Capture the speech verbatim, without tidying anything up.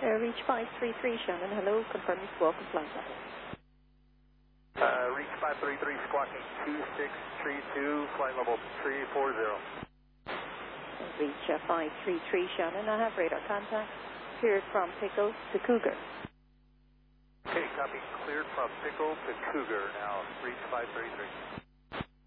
Uh, reach five three three Shannon, hello, confirming squawk and flight level. Uh, reach five three three, squawking two six three two, flight level three four zero. Reach uh, five three three Shannon, I have radar contact, cleared from Pickle to Cougar. Okay, copy, cleared from Pickle to Cougar, now reach five three three.